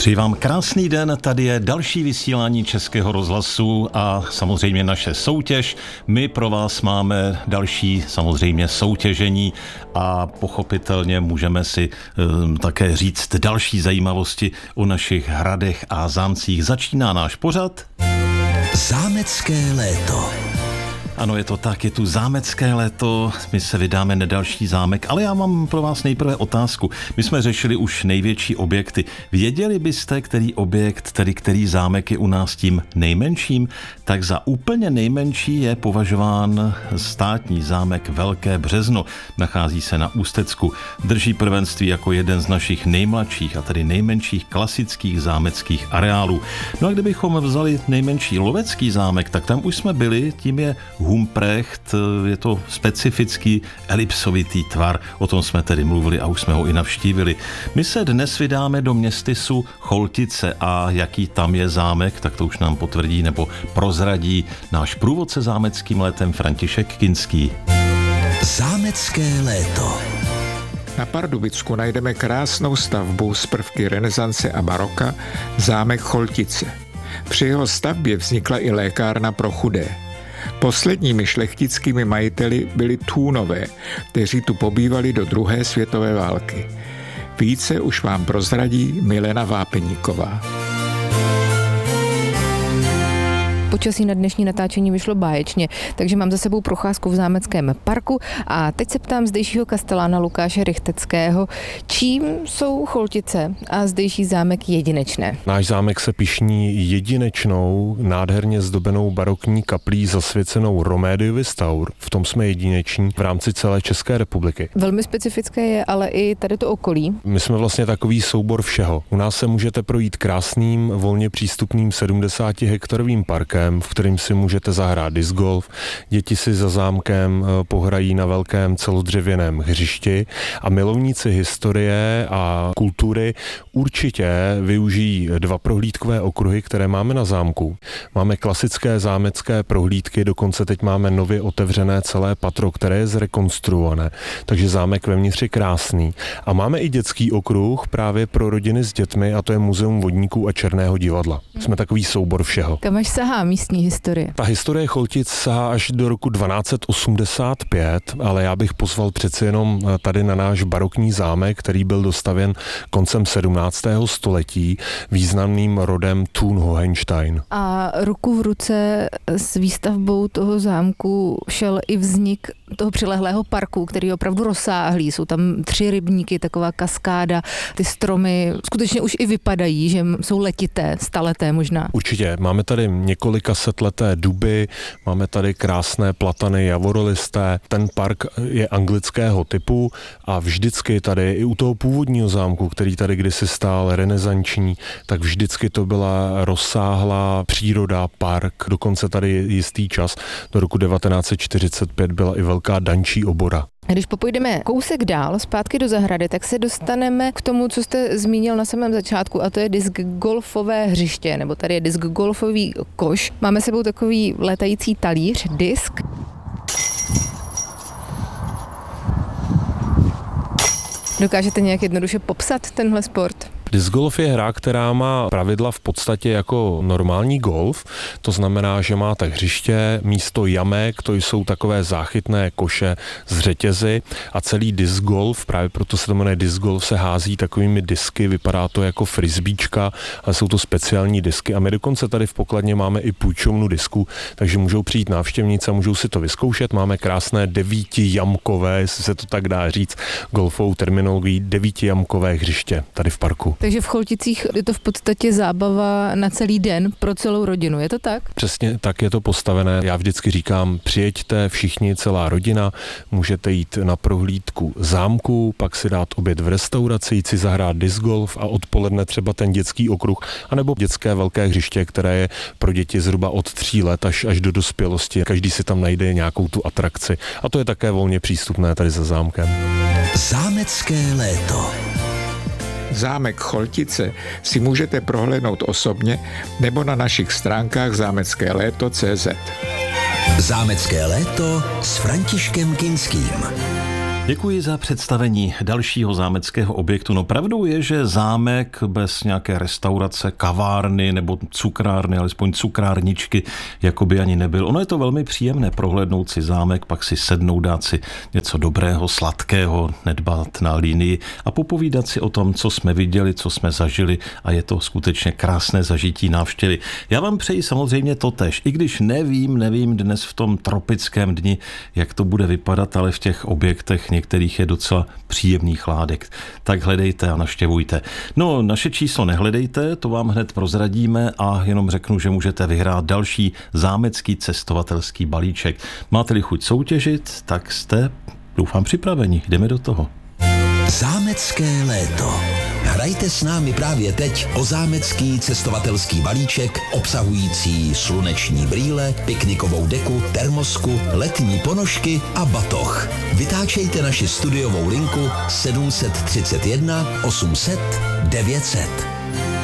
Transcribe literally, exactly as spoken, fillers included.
Přeji vám krásný den, tady je další vysílání Českého rozhlasu a samozřejmě naše soutěž. My pro vás máme další samozřejmě soutěžení a pochopitelně můžeme si um, také říct další zajímavosti o našich hradech a zámcích. Začíná náš pořad. Zámecké léto. Ano, je to tak, je tu zámecké léto, my se vydáme na další zámek, ale já mám pro vás nejprve otázku. My jsme řešili už největší objekty. Věděli byste, který objekt, tedy který zámek je u nás tím nejmenším? Tak za úplně nejmenší je považován státní zámek Velké Březno. Nachází se na Ústecku. Drží prvenství jako jeden z našich nejmladších a tedy nejmenších klasických zámeckých areálů. No a kdybychom vzali nejmenší lovecký zámek, tak tam už jsme byli, tím je Humprecht, je to specifický elipsovitý tvar, o tom jsme tedy mluvili a už jsme ho i navštívili. My se dnes vydáme do městysu Choltice a jaký tam je zámek, tak to už nám potvrdí nebo prozradí náš průvodce zámeckým létem František Kinský. Zámecké léto. Na Pardubicku najdeme krásnou stavbu z prvky renesance a baroka, zámek Choltice. Při jeho stavbě vznikla i lékárna pro chudé. Posledními šlechtickými majiteli byli Thúnové, kteří tu pobývali do druhé světové války. Více už vám prozradí Milena Vápeníková. Počasí na dnešní natáčení vyšlo báječně, takže mám za sebou procházku v zámeckém parku a teď se ptám zdejšího kastelána Lukáše Rychteckého, čím jsou Choltice a zdejší zámek jedinečné. Náš zámek se pyšní jedinečnou, nádherně zdobenou barokní kaplí zasvěcenou Romédiovi Staur. V tom jsme jedineční v rámci celé České republiky. Velmi specifické je ale i tady to okolí. My jsme vlastně takový soubor všeho. U nás se můžete projít krásným, volně přístupným sedmdesátihektarovým parkem, v kterým si můžete zahrát disc golf. Děti si za zámkem pohrají na velkém celodřevěném hřišti a milovníci historie a kultury určitě využijí dva prohlídkové okruhy, které máme na zámku. Máme klasické zámecké prohlídky, dokonce teď máme nově otevřené celé patro, které je zrekonstruované, takže zámek vevnitř je krásný. A máme i dětský okruh právě pro rodiny s dětmi a to je Muzeum vodníků a Černého divadla. Jsme takový soubor všeho. Kam až sahá místní historie? Ta historie Choltic sahá až do roku dvanáct osmdesát pět, ale já bych pozval přeci jenom tady na náš barokní zámek, který byl dostavěn koncem sedmnáctého století významným rodem Thun-Hohenstein. A ruku v ruce s výstavbou toho zámku šel i vznik toho přilehlého parku, který je opravdu rozsáhlý. Jsou tam tři rybníky, taková kaskáda, ty stromy skutečně už i vypadají, že jsou letité, staleté možná. Určitě. Máme tady několika setleté duby, máme tady krásné platany javorolisté. Ten park je anglického typu a vždycky tady i u toho původního zámku, který tady kdysi stál renesanční, tak vždycky to byla rozsáhlá příroda, park, dokonce tady jistý čas. Do roku devatenáct set čtyřicet pět byla i velká dančí obora. Když popojdeme kousek dál, zpátky do zahrady, tak se dostaneme k tomu, co jste zmínil na samém začátku, a to je disc golfové hřiště, nebo tady je disc golfový koš. Máme sebou takový letající talíř, disk. Dokážete nějak jednoduše popsat tenhle sport? Disc golf je hra, která má pravidla v podstatě jako normální golf, to znamená, že máte hřiště, místo jamek, to jsou takové záchytné koše z řetězy a celý disc golf, právě proto se to jmenuje disc golf, se hází takovými disky, vypadá to jako frisbíčka, ale jsou to speciální disky a my dokonce tady v pokladně máme i půjčovnu disku, takže můžou přijít návštěvníci a můžou si to vyzkoušet. Máme krásné devítijamkové, jestli se to tak dá říct, golfovou terminologií, devítijamkové hřiště tady v parku. Takže v Cholticích je to v podstatě zábava na celý den pro celou rodinu, je to tak? Přesně tak je to postavené. Já vždycky říkám, přijeďte všichni, celá rodina, můžete jít na prohlídku zámku, pak si dát oběd v restauraci, jít si zahrát disc golf a odpoledne třeba ten dětský okruh, anebo dětské velké hřiště, které je pro děti zhruba od tří let až, až do dospělosti. Každý si tam najde nějakou tu atrakci a to je také volně přístupné tady za zámkem. Zámecké léto. Zámek Choltice si můžete prohlédnout osobně nebo na našich stránkách zámecké léto tečka cé zet. Zámecké léto s Františkem Kinským. Děkuji za představení dalšího zámeckého objektu. No pravdou je, že zámek bez nějaké restaurace, kavárny nebo cukrárny, alespoň cukrárničky, jako by ani nebyl. Ono je to velmi příjemné prohlédnout si zámek, pak si sednout, dát si něco dobrého, sladkého, nedbat na linii a popovídat si o tom, co jsme viděli, co jsme zažili a je to skutečně krásné zažití návštěvy. Já vám přeji samozřejmě totéž, i když nevím, nevím dnes v tom tropickém dni, jak to bude vypadat, ale v těch objektech některých je docela příjemný chládek. Tak hledejte a navštěvujte. No, naše číslo nehledejte, to vám hned prozradíme a jenom řeknu, že můžete vyhrát další zámecký cestovatelský balíček. Máte-li chuť soutěžit, tak jste, doufám, připraveni. Jdeme do toho. Zámecké léto. Hrajte s námi právě teď o zámecký cestovatelský balíček obsahující sluneční brýle, piknikovou deku, termosku, letní ponožky a batoh. Vytáčejte naši studiovou linku sedm set třicet jedna osm set devět set.